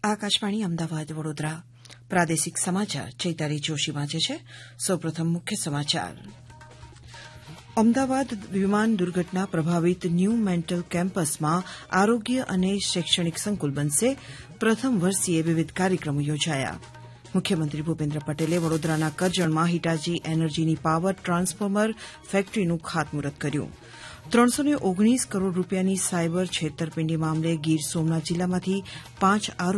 આકાશવાણી અમદાવાદ વડોદરા પ્રાદેશિક સમાચાર ચૈતાલી જોશી વાંચે છે. સૌપ્રથમ મુખ્ય સમાચાર. અમદાવાદ વિમાન દુર્ઘટના પ્રભાવિત ન્યૂ મેન્ટલ કેમ્પસમાં આરોગ્ય અને શૈક્ષણિક સંકુલ બનશે. પ્રથમ વર્ષીય વિવિધ કાર્યક્રમો યોજાયા. મુખ્યમંત્રી ભૂપેન્દ્ર પટેલે વડોદરાના કરજણમાં હિટાચી એનર્જીની પાવર ટ્રાન્સફોર્મર ફેક્ટરીનું ખાતમુહૂર્ત કર્યું. 319 કરોડ રૂપિયાની સાયબર છેતરપિંડી મામલે ગીર સોમનાથ જિલ્લામાંથી 5 આરોપીઓ